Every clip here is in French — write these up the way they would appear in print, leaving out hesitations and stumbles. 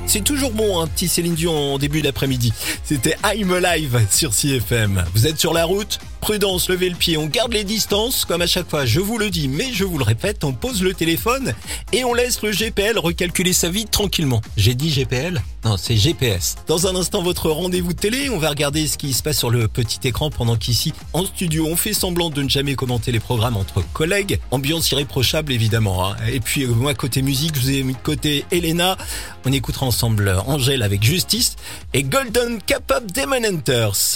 C'est toujours bon, un petit Céline Dion en début d'après-midi. C'était I'm Alive sur CFM. Vous êtes sur la route ? Prudence, levez le pied, on garde les distances, comme à chaque fois, je vous le dis, mais je vous le répète, on pose le téléphone et on laisse le GPL recalculer sa vie tranquillement. J'ai dit GPL ? Non, c'est GPS. Dans un instant, votre rendez-vous de télé, on va regarder ce qui se passe sur le petit écran pendant qu'ici, en studio, on fait semblant de ne jamais commenter les programmes entre collègues. Ambiance irréprochable, évidemment. Hein. Et puis, moi, côté musique, je vous ai mis de côté Elena. On écoutera ensemble Angèle avec Justice et Golden K-Pop Demon Hunters.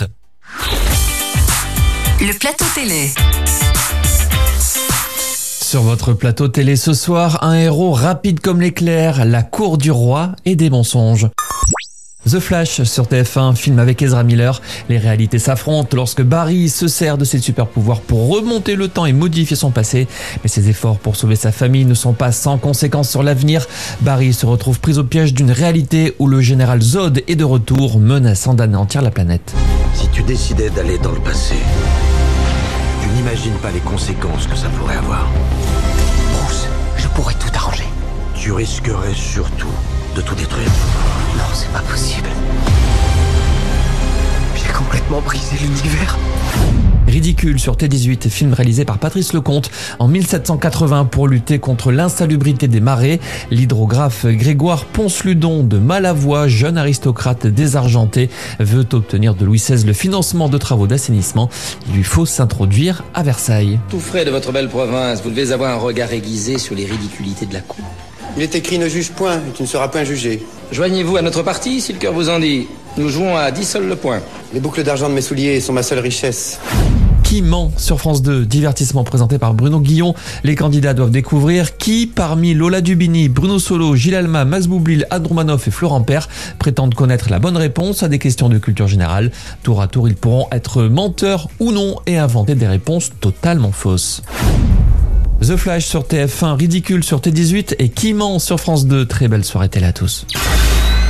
Le plateau télé. Sur votre plateau télé ce soir, un héros rapide comme l'éclair, la cour du roi et des mensonges. The Flash sur TF1, film avec Ezra Miller. Les réalités s'affrontent lorsque Barry se sert de ses super pouvoirs pour remonter le temps et modifier son passé. Mais ses efforts pour sauver sa famille ne sont pas sans conséquences sur l'avenir. Barry se retrouve pris au piège d'une réalité où le général Zod est de retour, menaçant d'anéantir la planète. Si tu décidais d'aller dans le passé, tu n'imagines pas les conséquences que ça pourrait avoir. Bruce, je pourrais tout arranger. Tu risquerais surtout de tout détruire. Non, c'est pas possible. J'ai complètement brisé l'univers. Ridicule sur T18, film réalisé par Patrice Lecomte en 1780 pour lutter contre l'insalubrité des marais. L'hydrographe Grégoire Ponceludon de Malavoie, jeune aristocrate désargenté, veut obtenir de Louis XVI le financement de travaux d'assainissement. Il lui faut s'introduire à Versailles. Tout frais de votre belle province, vous devez avoir un regard aiguisé sur les ridiculités de la cour. Il est écrit ne juge point et tu ne seras point jugé. Joignez-vous à notre parti si le cœur vous en dit. Nous jouons à 10 sols le point. Les boucles d'argent de mes souliers sont ma seule richesse. Qui ment sur France 2, divertissement présenté par Bruno Guillon. Les candidats doivent découvrir qui, parmi Lola Dubini, Bruno Solo, Gilles Alma, Max Boublil, Anne Romanoff et Florent Père, prétendent connaître la bonne réponse à des questions de culture générale. Tour à tour, ils pourront être menteurs ou non et inventer des réponses totalement fausses. The Flash sur TF1, Ridicule sur T18 et Qui ment sur France 2. Très belle soirée télé à tous.